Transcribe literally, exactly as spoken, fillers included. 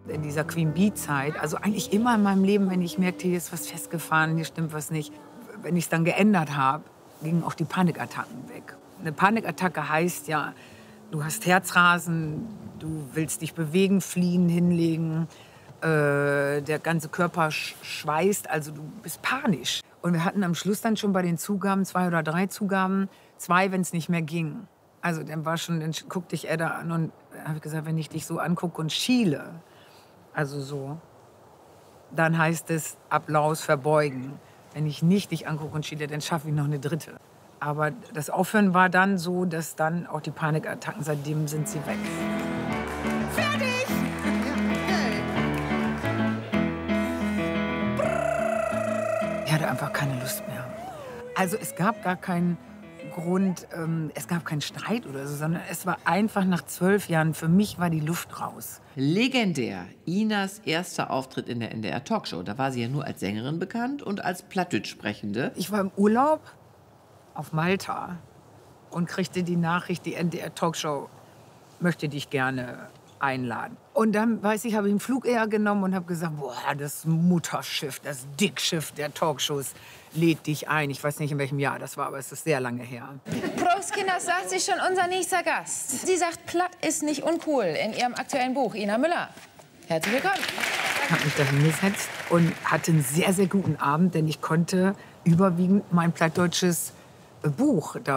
in dieser Queen Bee-Zeit, also eigentlich immer in meinem Leben, wenn ich merkte, hier ist was festgefahren, hier stimmt was nicht, wenn ich es dann geändert habe, gingen auch die Panikattacken weg. Eine Panikattacke heißt ja, du hast Herzrasen, du willst dich bewegen, fliehen, hinlegen, äh, der ganze Körper sch schweißt, also du bist panisch. Und wir hatten am Schluss dann schon bei den Zugaben, zwei oder drei Zugaben, zwei, wenn es nicht mehr ging. Also dann war schon, dann guckte ich Edda an und habe ich gesagt, wenn ich dich so angucke und schiele, also so, dann heißt es Applaus verbeugen. Wenn ich nicht dich angucke und schiele, dann schaffe ich noch eine dritte. Aber das Aufhören war dann so, dass dann auch die Panikattacken, seitdem sind sie weg. Fertig! Ich hatte einfach keine Lust mehr. Also es gab gar keinen Grund, ähm, es gab keinen Streit oder so, sondern es war einfach nach zwölf Jahren, für mich war die Luft raus. Legendär, Inas erster Auftritt in der N D R-Talkshow. Da war sie ja nur als Sängerin bekannt und als Plattdeutsch-Sprechende. Ich war im Urlaub auf Malta und kriegte die Nachricht, die N D R-Talkshow möchte dich gerne einladen. Und dann, weiß ich, habe ich einen Flug eher genommen und habe gesagt, boah, das Mutterschiff, das Dickschiff der Talkshows lädt dich ein. Ich weiß nicht, in welchem Jahr das war, aber es ist sehr lange her. Prost, Kinder, sagt sie schon, unser nächster Gast. Sie sagt, platt ist nicht uncool in ihrem aktuellen Buch. Ina Müller. Herzlich willkommen. Ich habe mich da hingesetzt und hatte einen sehr, sehr guten Abend, denn ich konnte überwiegend mein plattdeutsches Buch da